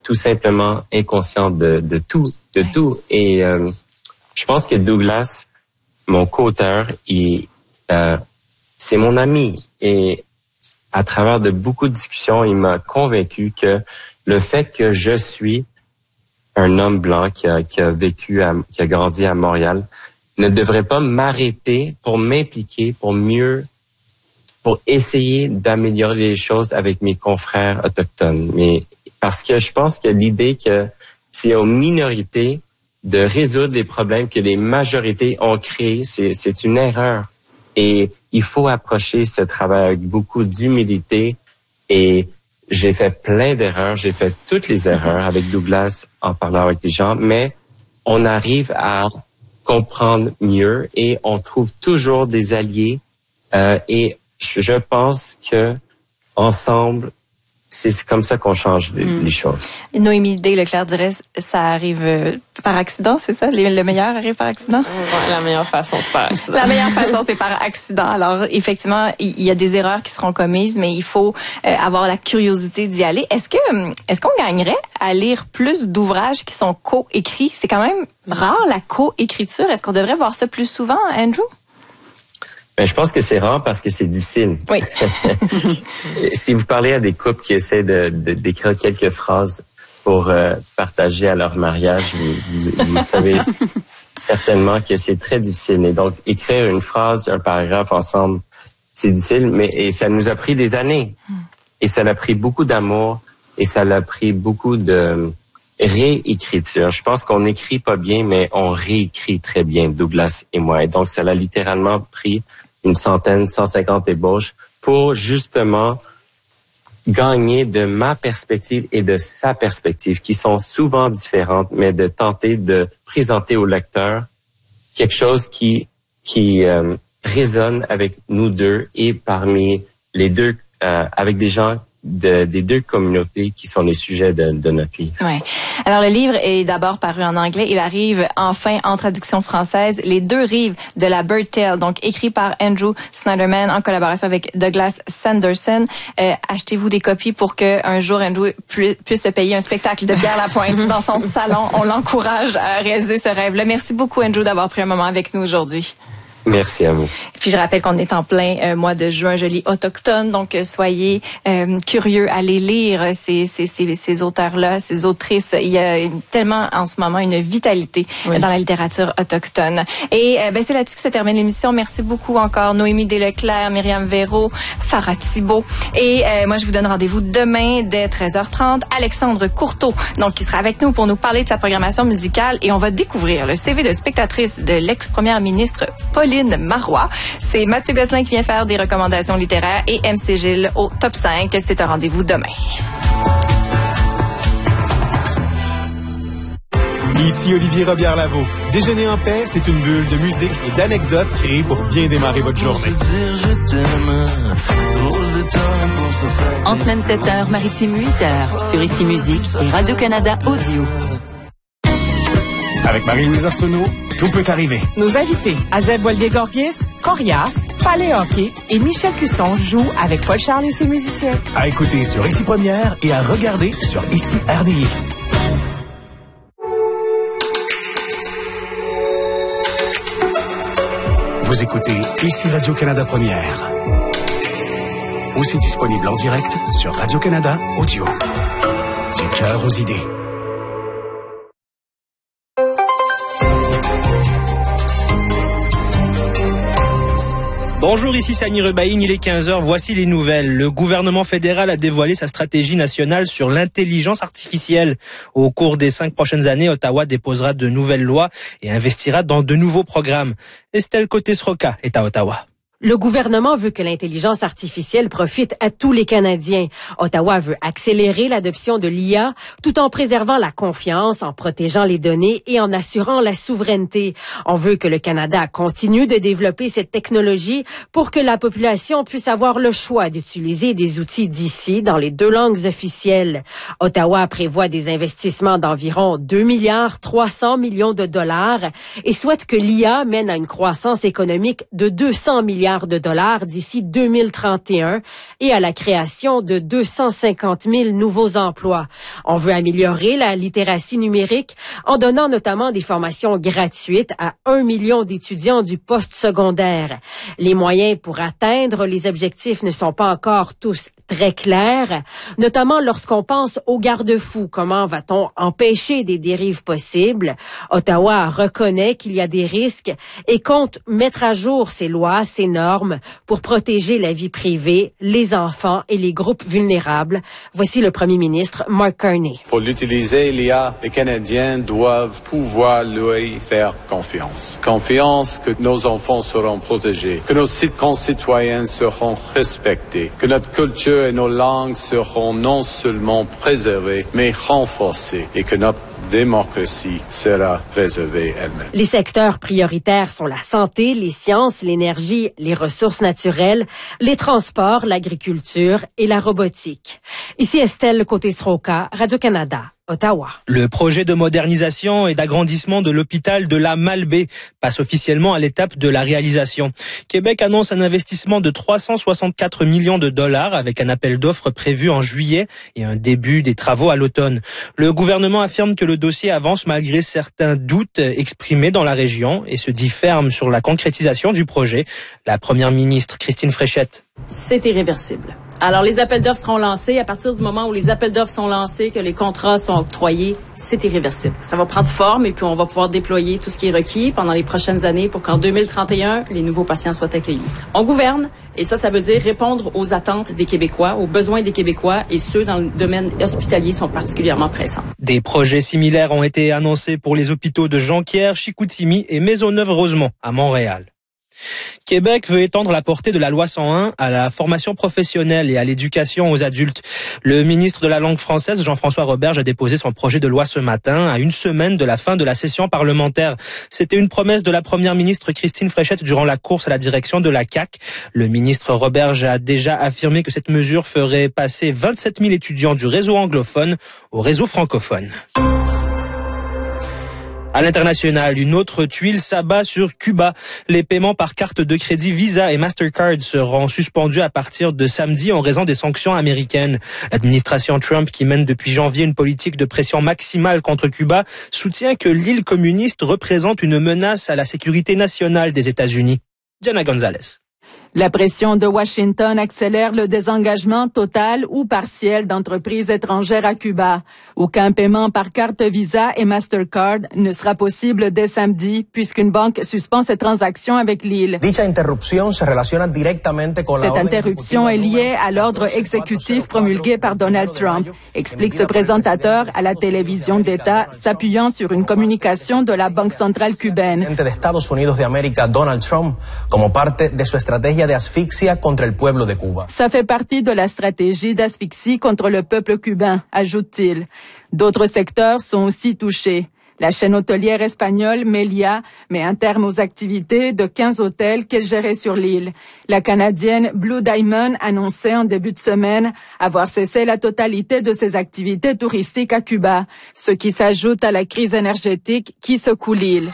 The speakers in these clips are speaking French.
tout simplement inconscient de tout. Et je pense que Douglas, mon co-auteur, c'est mon ami. Et à travers de beaucoup de discussions, il m'a convaincu que le fait que je suis un homme blanc qui a grandi à Montréal, ne devrait pas m'arrêter pour m'impliquer, pour essayer d'améliorer les choses avec mes confrères autochtones. Mais parce que je pense que l'idée que c'est aux minorités de résoudre les problèmes que les majorités ont créés, c'est une erreur. Et il faut approcher ce travail avec beaucoup d'humilité. Et j'ai fait plein d'erreurs, j'ai fait toutes les erreurs avec Douglas en parlant avec les gens, mais on arrive à comprendre mieux et on trouve toujours des alliés. Et je pense que ensemble, c'est comme ça qu'on change les choses. Noémie Day-Leclerc dirait ça arrive par accident, c'est ça? Le meilleur arrive par accident? Ouais, la meilleure façon, c'est par accident. La meilleure façon, c'est par accident. Alors, effectivement, il y a des erreurs qui seront commises, mais il faut avoir la curiosité d'y aller. Est-ce qu'on gagnerait à lire plus d'ouvrages qui sont co-écrits? C'est quand même rare, la co-écriture. Est-ce qu'on devrait voir ça plus souvent, Andrew? Ben, je pense que c'est rare parce que c'est difficile. Oui. Si vous parlez à des couples qui essaient d'écrire quelques phrases pour partager à leur mariage, vous savez certainement que c'est très difficile. Et donc, écrire une phrase, un paragraphe ensemble, c'est difficile, et ça nous a pris des années. Et ça a pris beaucoup d'amour et ça a pris beaucoup de réécriture. Je pense qu'on n'écrit pas bien, mais on réécrit très bien, Douglas et moi. Et donc, ça a littéralement pris 150 ébauches pour justement gagner de ma perspective et de sa perspective, qui sont souvent différentes, mais de tenter de présenter au lecteur quelque chose qui résonne avec nous deux et parmi les deux, avec des gens des deux communautés qui sont les sujets de notre livre. Ouais. Alors, le livre est d'abord paru en anglais. Il arrive enfin en traduction française. Les deux rives de la Bird Tale, donc écrit par Andrew Snyderman en collaboration avec Douglas Sanderson. Achetez-vous des copies pour que un jour Andrew puisse se payer un spectacle de Pierre Lapointe dans son salon. On l'encourage à réaliser ce rêve-là. Merci beaucoup, Andrew, d'avoir pris un moment avec nous aujourd'hui. Merci à vous. Puis je rappelle qu'on est en plein mois de juin, je lis autochtone, donc soyez curieux, allez lire ces auteurs-là, ces autrices. Il y a tellement en ce moment une vitalité dans la littérature autochtone. Et c'est là-dessus que se termine l'émission. Merci beaucoup encore Noémie Day-Leclerc, Myriam Véraud, Farah Thibault. Et moi je vous donne rendez-vous demain dès 13h30. Alexandre Courteau, donc qui sera avec nous pour nous parler de sa programmation musicale et on va découvrir le CV de spectatrice de l'ex-première ministre Pauline Marois. C'est Mathieu Gosselin qui vient faire des recommandations littéraires et MC Gilles au top 5. C'est un rendez-vous demain. Ici Olivier Robillard-Lavaux. Déjeuner en paix, c'est une bulle de musique et d'anecdotes créées pour bien démarrer votre journée. En semaine 7h, Maritime 8h, sur Ici Musique et Radio-Canada Audio. Avec Marie-Louise Arsenault, tout peut arriver. Nos invités, Azeb Walde-Gorgis, Corias, Palais Hockey et Michel Cusson jouent avec Paul Charles et ses musiciens. À écouter sur Ici Première et à regarder sur Ici RDI. Vous écoutez Ici Radio-Canada Première. Aussi disponible en direct sur Radio-Canada Audio. Du cœur aux idées. Bonjour, ici Samy Rebaïne, il est 15h, voici les nouvelles. Le gouvernement fédéral a dévoilé sa stratégie nationale sur l'intelligence artificielle. Au cours des 5 prochaines années, Ottawa déposera de nouvelles lois et investira dans de nouveaux programmes. Estelle Côté-Sroka est à Ottawa. Le gouvernement veut que l'intelligence artificielle profite à tous les Canadiens. Ottawa veut accélérer l'adoption de l'IA tout en préservant la confiance, en protégeant les données et en assurant la souveraineté. On veut que le Canada continue de développer cette technologie pour que la population puisse avoir le choix d'utiliser des outils d'ici dans les 2 langues officielles. Ottawa prévoit des investissements d'environ 2,3 milliards de dollars et souhaite que l'IA mène à une croissance économique de 200 milliards milliards de dollars d'ici 2031 et à la création de 250 000 nouveaux emplois. On veut améliorer la littératie numérique en donnant notamment des formations gratuites à 1 million d'étudiants du post-secondaire. Les moyens pour atteindre les objectifs ne sont pas encore tous très clairs, notamment lorsqu'on pense aux garde-fous. Comment va-t-on empêcher des dérives possibles? Ottawa reconnaît qu'il y a des risques et compte mettre à jour ses lois, ses normes pour protéger la vie privée, les enfants et les groupes vulnérables. Voici le premier ministre Mark Carney. Pour l'utiliser, l'IA, les Canadiens doivent pouvoir lui faire confiance. Confiance que nos enfants seront protégés, que nos concitoyens seront respectés, que notre culture et nos langues seront non seulement préservées, mais renforcées et que notre démocratie sera préservée elle-même. Les secteurs prioritaires sont la santé, les sciences, l'énergie, les ressources naturelles, les transports, l'agriculture et la robotique. Ici Estelle Côté-Sroka, Radio-Canada. Ottawa. Le projet de modernisation et d'agrandissement de l'hôpital de la Malbaie passe officiellement à l'étape de la réalisation. Québec annonce un investissement de 364 millions de dollars avec un appel d'offres prévu en juillet et un début des travaux à l'automne. Le gouvernement affirme que le dossier avance malgré certains doutes exprimés dans la région et se dit ferme sur la concrétisation du projet. La première ministre Christine Fréchette. C'est irréversible. Alors, les appels d'offres seront lancés. À partir du moment où les appels d'offres sont lancés, que les contrats sont octroyés, c'est irréversible. Ça va prendre forme et puis on va pouvoir déployer tout ce qui est requis pendant les prochaines années pour qu'en 2031, les nouveaux patients soient accueillis. On gouverne et ça veut dire répondre aux attentes des Québécois, aux besoins des Québécois et ceux dans le domaine hospitalier sont particulièrement pressants. Des projets similaires ont été annoncés pour les hôpitaux de Jonquière, Chicoutimi et Maisonneuve-Rosemont à Montréal. Québec veut étendre la portée de la loi 101 à la formation professionnelle et à l'éducation aux adultes. Le ministre de la langue française, Jean-François Roberge, a déposé son projet de loi ce matin, à une semaine de la fin de la session parlementaire. C'était une promesse de la première ministre Christine Fréchette durant la course à la direction de la CAQ. Le ministre Roberge a déjà affirmé que cette mesure ferait passer 27 000 étudiants du réseau anglophone au réseau francophone. À l'international, une autre tuile s'abat sur Cuba. Les paiements par carte de crédit Visa et Mastercard seront suspendus à partir de samedi en raison des sanctions américaines. L'administration Trump, qui mène depuis janvier une politique de pression maximale contre Cuba, soutient que l'île communiste représente une menace à la sécurité nationale des États-Unis. Diana Gonzalez. La pression de Washington accélère le désengagement total ou partiel d'entreprises étrangères à Cuba. Aucun paiement par carte Visa et Mastercard ne sera possible dès samedi puisqu'une banque suspend ses transactions avec l'île. Cette interruption est liée à l'ordre exécutif promulgué par Donald Trump, explique ce présentateur à la télévision d'État, s'appuyant sur une communication de la Banque centrale cubaine. Ça fait partie de la stratégie d'asphyxie contre le peuple cubain, ajoute-t-il. D'autres secteurs sont aussi touchés. La chaîne hôtelière espagnole Melia met un terme aux activités de 15 hôtels qu'elle gérait sur l'île. La Canadienne Blue Diamond annonçait en début de semaine avoir cessé la totalité de ses activités touristiques à Cuba, ce qui s'ajoute à la crise énergétique qui secoue l'île.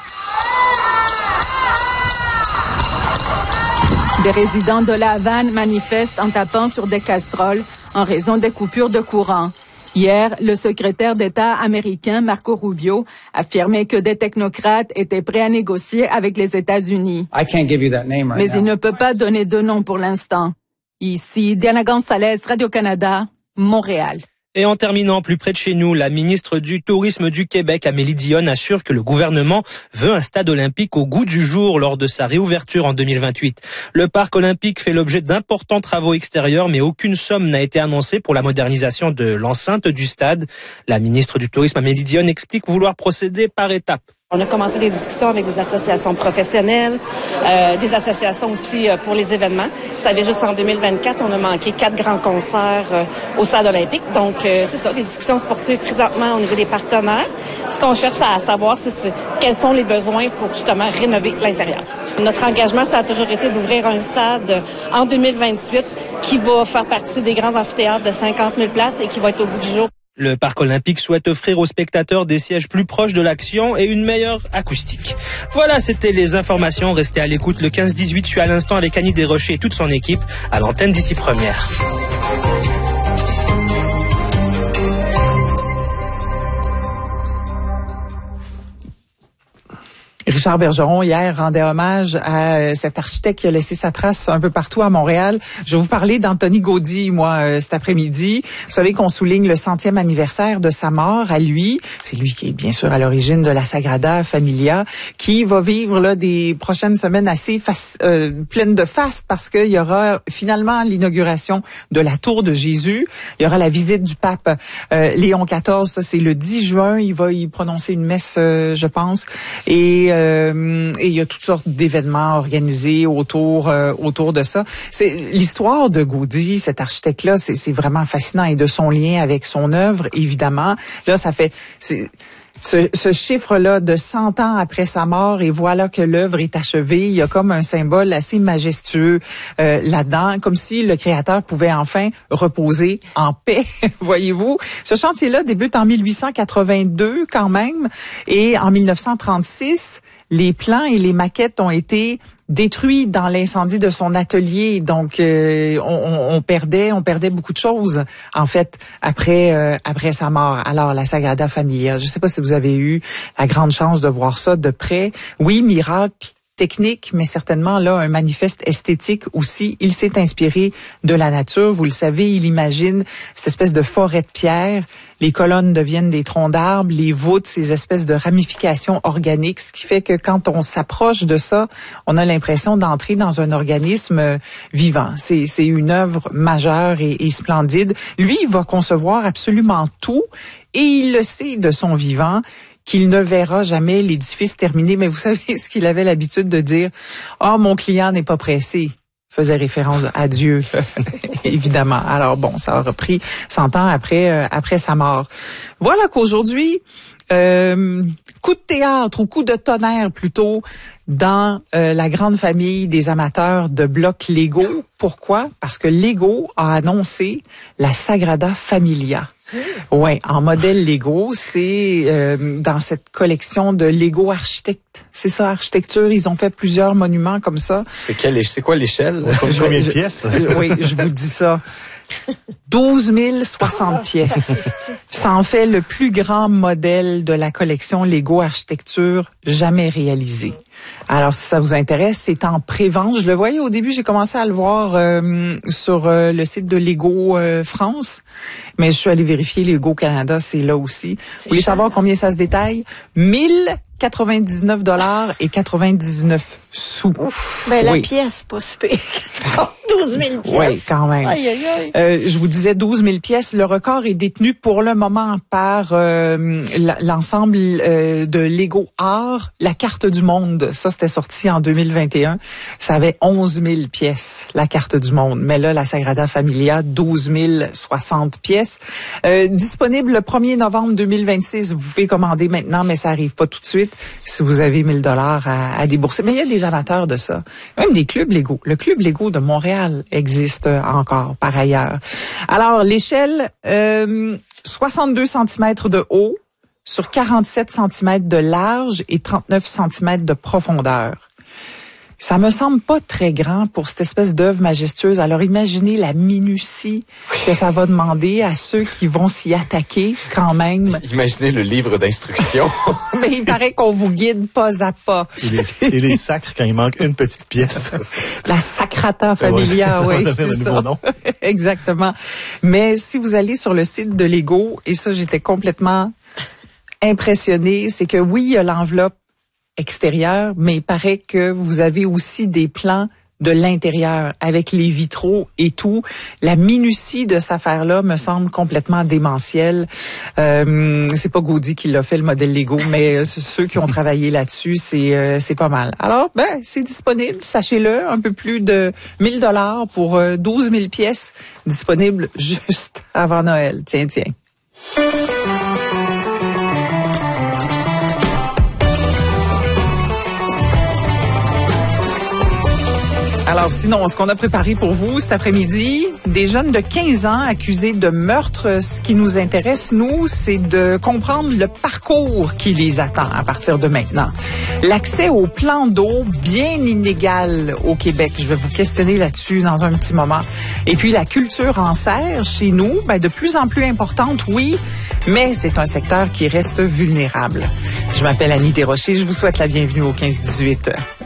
Des résidents de La Havane manifestent en tapant sur des casseroles en raison des coupures de courant. Hier, le secrétaire d'État américain Marco Rubio affirmait que des technocrates étaient prêts à négocier avec les États-Unis. Mais il ne peut pas donner de nom pour l'instant. Ici, Diana Gonzalez, Radio-Canada, Montréal. Et en terminant plus près de chez nous, la ministre du Tourisme du Québec, Amélie Dionne, assure que le gouvernement veut un stade olympique au goût du jour lors de sa réouverture en 2028. Le parc olympique fait l'objet d'importants travaux extérieurs, mais aucune somme n'a été annoncée pour la modernisation de l'enceinte du stade. La ministre du Tourisme, Amélie Dionne, explique vouloir procéder par étapes. On a commencé des discussions avec des associations professionnelles, des associations aussi pour les événements. Vous savez, juste en 2024, on a manqué 4 grands concerts au Stade olympique. Donc, c'est ça, les discussions se poursuivent présentement au niveau des partenaires. Ce qu'on cherche à savoir, c'est quels sont les besoins pour justement rénover l'intérieur. Notre engagement, ça a toujours été d'ouvrir un stade en 2028 qui va faire partie des grands amphithéâtres de 50 000 places et qui va être au bout du jour. Le parc olympique souhaite offrir aux spectateurs des sièges plus proches de l'action et une meilleure acoustique. Voilà, c'était les informations. Restez à l'écoute. Le 15-18 suit à l'instant avec Annie Desrochers et toute son équipe à l'antenne d'Ici Première. Richard Bergeron, hier, rendait hommage à cet architecte qui a laissé sa trace un peu partout à Montréal. Je vais vous parler d'Anthony Gaudi, moi, cet après-midi. Vous savez qu'on souligne le 100e anniversaire de sa mort à lui. C'est lui qui est bien sûr à l'origine de la Sagrada Familia, qui va vivre là des prochaines semaines assez pleines de faste parce qu'il y aura finalement l'inauguration de la Tour de Jésus. Il y aura la visite du pape Léon XIV, ça c'est le 10 juin. Il va y prononcer une messe, je pense. Et il y a toutes sortes d'événements organisés autour de ça. C'est l'histoire de Gaudi, cet architecte-là, c'est vraiment fascinant, et de son lien avec son œuvre, évidemment. Là, ça fait ce chiffre-là de 100 ans après sa mort, et voilà que l'œuvre est achevée. Il y a comme un symbole assez majestueux là-dedans, comme si le créateur pouvait enfin reposer en paix, voyez-vous. Ce chantier-là débute en 1882 quand même, et en 1936, les plans et les maquettes ont été détruits dans l'incendie de son atelier. Donc, on perdait beaucoup de choses, en fait, après sa mort. Alors, la Sagrada Familia, je ne sais pas si vous avez eu la grande chance de voir ça de près. Oui, miracle technique, mais certainement là un manifeste esthétique aussi. Il s'est inspiré de la nature. Vous le savez, il imagine cette espèce de forêt de pierre. Les colonnes deviennent des troncs d'arbres, les voûtes, ces espèces de ramifications organiques, ce qui fait que quand on s'approche de ça, on a l'impression d'entrer dans un organisme vivant. C'est une œuvre majeure et splendide. Lui, il va concevoir absolument tout, et il le sait de son vivant, qu'il ne verra jamais l'édifice terminé. Mais vous savez ce qu'il avait l'habitude de dire? « Ah, mon client n'est pas pressé », faisait référence à Dieu, évidemment. Alors bon, ça aura pris 100 ans après sa mort. Voilà qu'aujourd'hui, coup de théâtre ou coup de tonnerre plutôt dans la grande famille des amateurs de blocs Lego. Pourquoi? Parce que Lego a annoncé la Sagrada Familia. Ouais, en modèle Lego, c'est dans cette collection de Lego Architecte. C'est ça, architecture. Ils ont fait plusieurs monuments comme ça. C'est quoi l'échelle? Combien de pièces? Oui, je vous dis ça. 12 060 pièces. Ça en fait le plus grand modèle de la collection Lego Architecture jamais réalisé. Alors, si ça vous intéresse, c'est en pré-vente. Je le voyais au début, j'ai commencé à le voir sur le site de Lego France, mais je suis allée vérifier Lego Canada, c'est là aussi. Vous voulez savoir combien ça se détaille? 1099 $ et 99 sous. Ben, la pièce, pas super. 12 000 pièces. Oui, quand même. Aïe, aïe, aïe. Je vous disais 12 000 pièces. Le record est détenu pour le moment par l'ensemble de Lego Art, la carte du monde. Ça, c'était sorti en 2021. Ça avait 11 000 pièces, la carte du monde. Mais là, la Sagrada Familia, 12 060 pièces. Disponible le 1er novembre 2026. Vous pouvez commander maintenant, mais ça arrive pas tout de suite si vous avez 1 000 $ à débourser. Mais il y a des amateurs de ça. Même des clubs Lego. Le club Lego de Montréal existe encore, par ailleurs. Alors, l'échelle, 62 cm de haut sur 47 cm de large et 39 cm de profondeur. Ça me semble pas très grand pour cette espèce d'œuvre majestueuse. Alors imaginez la minutie que ça va demander à ceux qui vont s'y attaquer quand même. Imaginez le livre d'instructions. Mais il paraît qu'on vous guide pas à pas. Et les sacres quand il manque une petite pièce. La Sacrata Familia, oui, c'est ça. Exactement. Mais si vous allez sur le site de Lego, et ça j'étais complètement impressionnée, c'est que oui, il y a l'enveloppe extérieur, mais il paraît que vous avez aussi des plans de l'intérieur avec les vitraux et tout. La minutie de cette affaire-là me semble complètement démentielle. C'est pas Gaudi qui l'a fait, le modèle Lego, mais ceux qui ont travaillé là-dessus, c'est pas mal. Alors, c'est disponible, sachez-le, un peu plus de 1 000 $ pour 12 000 pièces, disponible juste avant Noël. Tiens. Alors, Alors sinon, ce qu'on a préparé pour vous cet après-midi, des jeunes de 15 ans accusés de meurtre. Ce qui nous intéresse, nous, c'est de comprendre le parcours qui les attend à partir de maintenant. L'accès au plan d'eau bien inégal au Québec. Je vais vous questionner là-dessus dans un petit moment. Et puis la culture en serre chez nous, de plus en plus importante, oui, mais c'est un secteur qui reste vulnérable. Je m'appelle Annie Desrochers, je vous souhaite la bienvenue au 15-18.